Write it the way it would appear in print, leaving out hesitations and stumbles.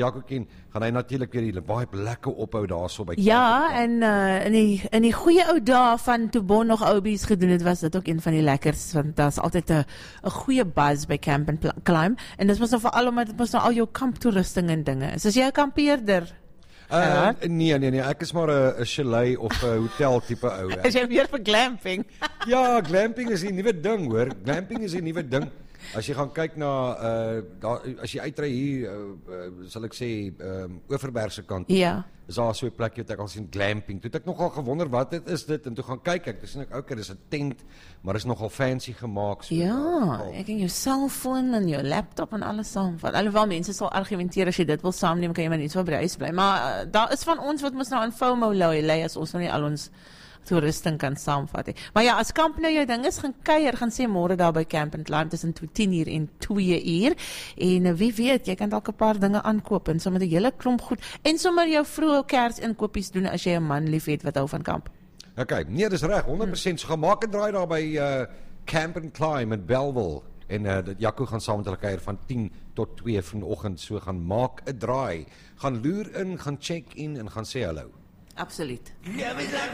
Jaco ken, gaan hy natuurlik weer die baie lekker ophou daarso by Ja, en in die goeie ou dae van toe Bon nog oubies gedoen het, was dit ook een van die lekkers, want daar's altyd 'n goeie buzz by Camp and Climb, en dit was nou veral omdat dit mos nou al jou kamptoerusting en dinge is. Is jy 'n kampeerder? Nee, ek is maar 'n chalet of 'n hotel tipe ou. Is jy meer vir glamping? Ja, glamping is die nuwe ding, hoor. Glamping is die nuwe ding. As jy gaan kyk na as jy uitry hier, sal ek sê, Oeverberg se kant. Ja. Is daar so 'n plekjie wat ek al sien glamping. Toe het ek nogal gewonder wat dit is en toe gaan kyk ek, dis net okay, dis 'n tent, maar is nogal fancy gemaak so. Ja, ek en jou selfoon en jou laptop en alles saamvat. Alhoewel mense sal argumenteer as jy dit wil saamneem, kan jy maar net so by die huis bly. Maar daar is van ons wat mos nou aan FOMO lê as ons nou nie al ons toerusting kan saamvat nie. Maar ja, as kamp nou jou ding is, gaan kuier, gaan sê môre daar by Camp and Climb tussen 10:00 en 2:00. En wie weet, jy kan dalk 'n paar dinge aankoop en sommer 'n hele klomp goed en sommer jou vroeë Kersinkopies doen as jy 'n man liefhet wat hou van kamp. Okay, nee, dis reg, 100%. So gaan maak 'n draai daar by Camp and Climb in Bellville. En Jaco gaan saam met hulle kuier van 10 tot 2 vanoggend. So gaan maak 'n draai. Gaan loer in, gaan check in en gaan sê hallo. Absoluut.